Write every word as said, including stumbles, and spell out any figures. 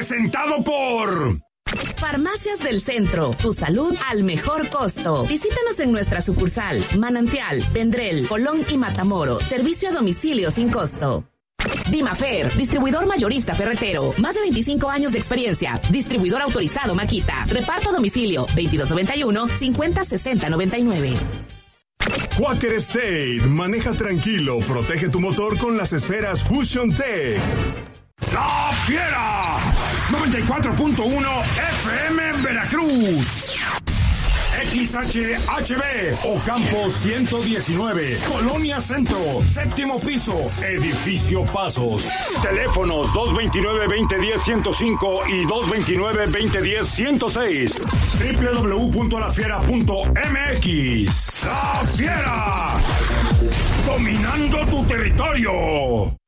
Presentado por... Farmacias del Centro, tu salud al mejor costo. Visítanos en nuestra sucursal, Manantial, Vendrell, Colón y Matamoros. Servicio a domicilio sin costo. Dimafer, distribuidor mayorista ferretero. Más de veinticinco años de experiencia. Distribuidor autorizado Makita. Reparto a domicilio veintidós noventa y uno, cincuenta sesenta noventa y nueve. Quaker State. Maneja tranquilo. Protege tu motor con las esferas Fusion Tech. ¡La Fiera! noventa y cuatro punto uno F M en Veracruz. X H H B Ocampo ciento diecinueve, Colonia Centro, séptimo piso, Edificio Pasos. Teléfonos dos veintinueve, veinte diez, ciento cinco y dos veintinueve, veinte diez, ciento seis. doble u doble u doble u punto la fiera punto m x. ¡La Fiera! Dominando tu territorio.